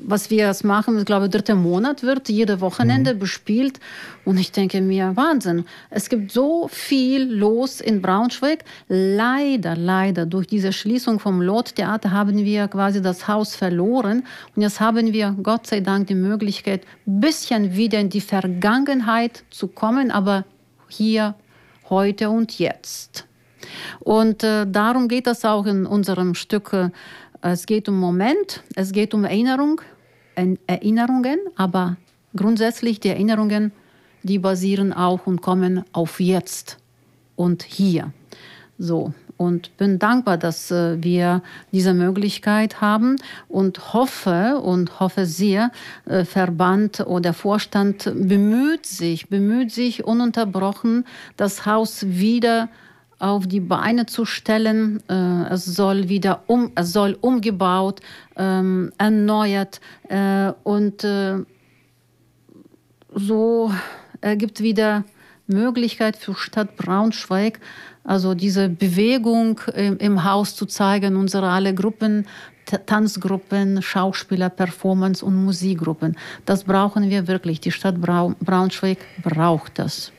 was wir jetzt machen, ich glaube, 3. Monat wird jede Wochenende bespielt. Und ich denke mir, Wahnsinn. Es gibt so viel los in Braunschweig. Leider, durch diese Schließung vom Lot-Theater haben wir quasi das Haus verloren. Und jetzt haben wir, Gott sei Dank, die Möglichkeit, ein bisschen wieder in die Vergangenheit zu kommen, aber hier, heute und jetzt. Und darum geht es auch in unserem Stück. Es geht um Moment, es geht um Erinnerungen, aber grundsätzlich die Erinnerungen, die basieren auch und kommen auf jetzt und hier. So. Und bin dankbar, dass wir diese Möglichkeit haben und hoffe sehr, Verband oder Vorstand bemüht sich ununterbrochen, das Haus wieder auf die Beine zu stellen. Es soll umgebaut, erneuert und so ergibt wieder Möglichkeit für Stadt Braunschweig, also diese Bewegung im Haus zu zeigen, unsere alle Gruppen, Tanzgruppen, Schauspieler, Performance und Musikgruppen. Das brauchen wir wirklich. Die Stadt Braunschweig braucht das.